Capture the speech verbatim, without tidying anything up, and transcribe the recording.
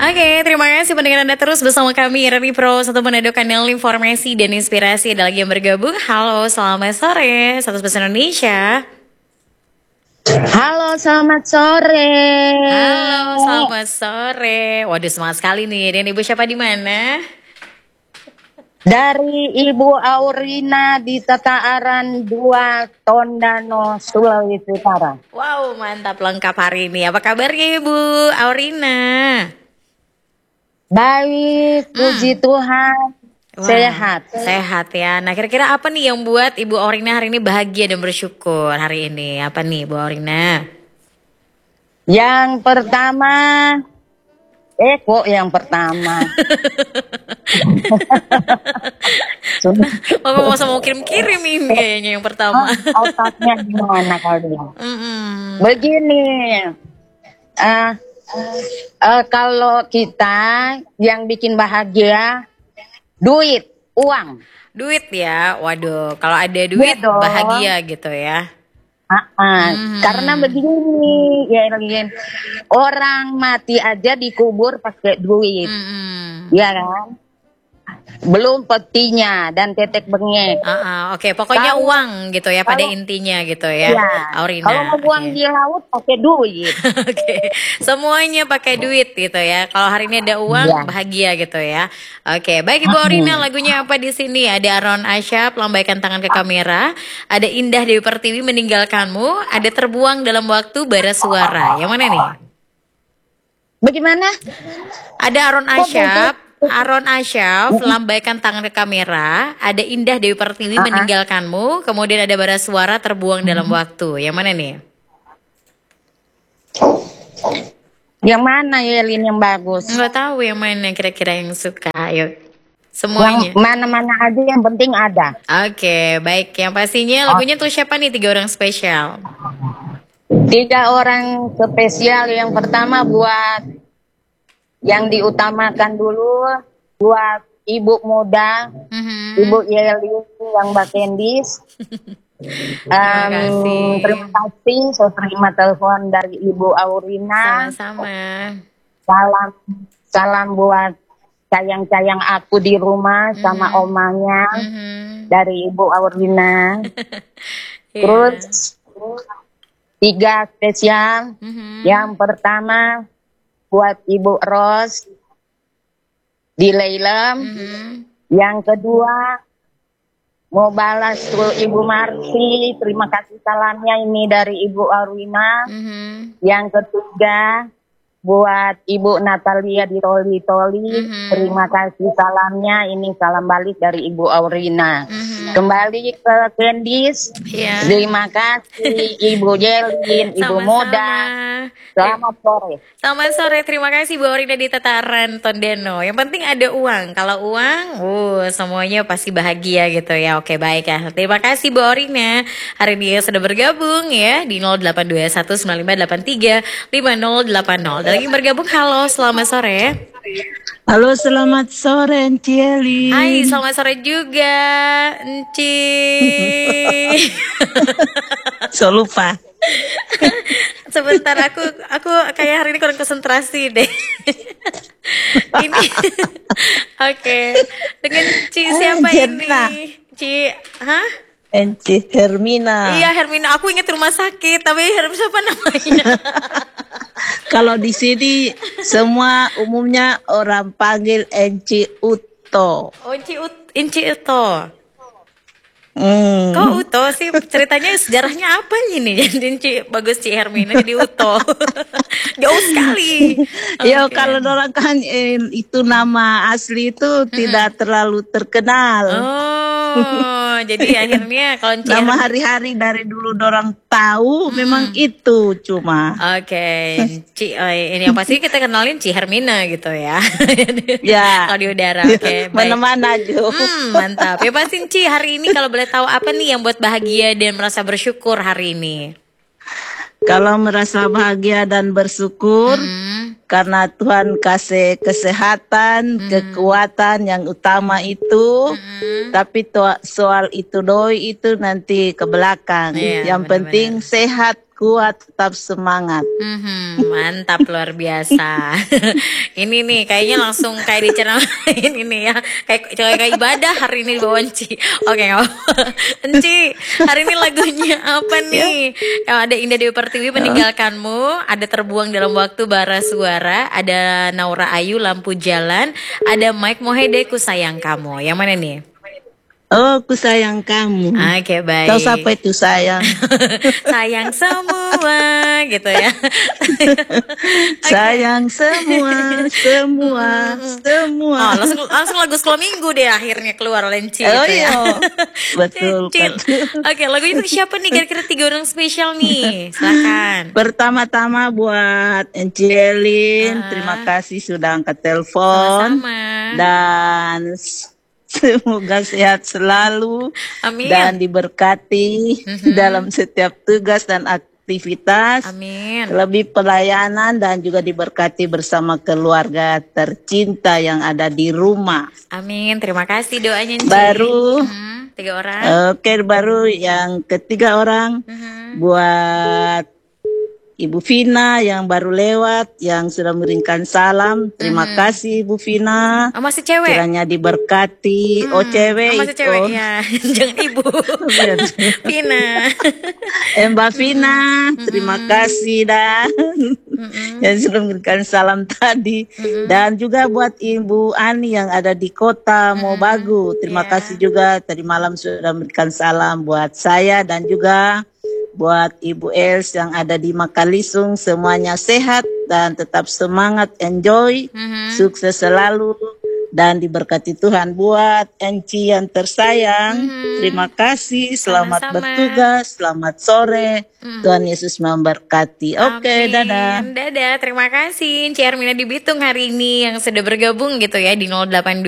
Oke, terima kasih pendengar Anda terus bersama kami R R I Pro, satu Manado, kanal informasi dan inspirasi. Ada lagi yang bergabung. Halo, selamat sore, satu Bahasa Indonesia. Halo, selamat sore. Halo, selamat sore. Waduh, semangat sekali nih. Dan Ibu siapa di mana? Dari Ibu Aurina di Tataaran dua, Tondano, Sulawesi Utara. Wow, mantap, lengkap hari ini. Apa kabarnya Ibu Aurina? Baik, puji Hmm. Tuhan. Wah, Sehat. sehat ya. Nah, kira-kira apa nih yang buat Ibu Aurina hari ini bahagia dan bersyukur hari ini? Apa nih Ibu Aurina? Yang pertama, eh kok yang pertama? Oh, mau mau kirim-kirim ini kayaknya yang pertama. Otaknya gimana kalian? Mm-mm. Begini, uh, uh, kalau kita yang bikin bahagia, duit, uang. Duit ya, waduh. Kalau ada Iya duit dong. bahagia gitu ya. Ah, ah. Hmm. Karena begini, ya Lin, orang mati aja dikubur pakai duit, Mm-mm. ya kan? Belum petinya dan tetek bengek. Ah, ah, Oke, pokoknya Kalau- uang gitu ya pada kalau- intinya gitu ya, Ya, Aurina. kalau mau buang Oke. di laut pakai duit. Oke, semuanya pakai duit gitu ya. Kalau hari ini ada uang, Ya. bahagia gitu ya. Oke, baik Ibu Aurina, lagunya apa di sini? Ada Aron Asyap, lambaikan tangan ke kamera. Ada Indah Dewi Pertiwi, meninggalkanmu. Ada terbuang dalam waktu, bara suara. Yang mana nih? Bagaimana? Ada Aron Asyap, Aron Asyaf, lambaikan tangan ke kamera. Ada Indah Dewi Pertiwi, Uh-uh. meninggalkanmu. Kemudian ada bara suara, terbuang dalam waktu. Yang mana nih? Yang mana ya Lin yang bagus? Nggak tahu yang mana kira-kira yang suka. Ayo, Yang semuanya. mana-mana aja yang penting ada. Oke, baik. Yang pastinya lagunya tuh siapa nih? Tiga orang spesial. Tiga orang spesial. Yang pertama buat yang diutamakan dulu buat ibu muda, Mhm. Ibu Yeli yang Mbak Kendis. Terima Em, kasih. terima kasih saya terima telepon dari Ibu Aurina. Sama-sama. Salam salam buat sayang-sayang aku di rumah sama Mhm. omanya Mhm. dari Ibu Aurina. Iya. Terus tiga spesial. Mhm. Yang pertama buat Ibu Ros di Leilem. Mhm. Yang kedua mau balas tuh Ibu Marsi, terima kasih salamnya ini dari Ibu Arwina. Mhm. Yang ketiga buat Ibu Natalia di Toli Toli, Mhm. terima kasih salamnya ini salam balik dari Ibu Aurina. Mhm. Kembali ke Kendis, Iya. terima kasih Ibu Jelin, Ibu Muda. Sama-sama. Selamat sore. Selamat sore, terima kasih Bu Aurina di Tataran Tondano. Yang penting ada uang. Kalau uang, uh, semuanya pasti bahagia gitu ya. Oke, baik ya. Terima kasih Bu Aurina. Hari ini sudah bergabung ya di nol delapan dua satu sembilan lima delapan tiga lima nol delapan nol. Dan lagi bergabung, halo, selamat sore. Halo, selamat sore Enci Eli. Hai, selamat sore juga, Enci. So lupa. Sebentar, aku aku kayak hari ini kurang konsentrasi deh. Ini oke. Dengan Ci siapa Jenna. ini? Ci, hah? Enci Hermina. Iya, Hermina. Aku ingat rumah sakit, tapi Hermina siapa namanya? Kalau di sini semua umumnya orang panggil Enci Uto. Oh, Ci Ut, Inci Uto. Hmm. Kok Uto sih? Ceritanya sejarahnya apa ini? Jadi Ci bagus Ci Hermina jadi Uto. Jauh sekali. Ya Oke. kalau orang kan eh, itu nama asli itu tidak terlalu terkenal. Oh, jadi akhirnya kalau Ci Nama Hermina. hari-hari dari dulu orang tahu memang itu cuma. Oke, Ci, oh, ini yang pasti kita kenalin Ci Hermina gitu ya. Ya. Kalau di udara, oke. baik. Mana-mana Jo. Hmm, mantap. Ya pasti Ci, hari ini kalau boleh tahu apa nih yang buat bahagia dan merasa bersyukur hari ini? Kalau merasa bahagia dan bersyukur Hmm, karena Tuhan kasih kesehatan, kekuatan yang utama itu. hmm. Tapi to- soal itu doi itu nanti ke belakang. Iya, Yang penting sehat kuat, tetap semangat. Mhm, mantap luar biasa. Ini nih kayaknya langsung kayak diceramain ini ya. Kayak kayak, kayak ibadah hari ini bawa Enci. Oke, nggak apa-apa. Enci, hari ini lagunya apa nih? Yang ada Indah Dewi Pertiwi Meninggalkanmu, ada Terbuang Dalam Waktu Bara Suara, ada Naura Ayu Lampu Jalan, ada Mike Mohede Ku Sayang Kamu. Yang mana nih? Oh, ku sayang kamu. Oke, baik. Tahu siapa itu sayang? Sayang semua gitu ya. Sayang semua, semua, semua. Oh, langsung langsung lagu sekolah minggu deh akhirnya keluar Lenci Oh gitu ya. iya, betul Cil. kan. Oke, lagu itu siapa nih? Kira-kira tiga orang spesial nih. Silakan. Pertama-tama buat Angelin, Ah. terima kasih sudah angkat telepon. Sama-sama. Dan s- semoga sehat selalu Amin. dan diberkati dalam setiap tugas dan aktivitas. Amin. Lebih pelayanan dan juga diberkati bersama keluarga tercinta yang ada di rumah. Amin. Terima kasih doanya Ci. Baru Hmm, tiga orang. Oke, baru yang ketiga orang Mhm. buat Ibu Vina yang baru lewat, yang sudah mengirimkan salam. Terima kasih Ibu Vina. Oh, masih cewek? Kiranya diberkati. Oh Hmm, cewek. oh, masih cewek oh. ya. Jangan ibu. Vina. Eh, Mbak Vina, terima kasih dan yang sudah memberikan salam tadi. Dan juga buat Ibu Ani yang ada di kota Mobagu. Terima Ya. kasih juga tadi malam sudah memberikan salam buat saya dan juga buat Ibu Els yang ada di Makalisung. Semuanya sehat dan tetap semangat, enjoy, Mhm. sukses selalu dan diberkati Tuhan. Buat Enci yang tersayang, terima kasih, selamat Sama-sama. bertugas, selamat sore. Tuhan Yesus memberkati. Oke, Amin. dadah. Dadah, terima kasih Ci Hermina di Bitung hari ini yang sudah bergabung gitu ya di nol delapan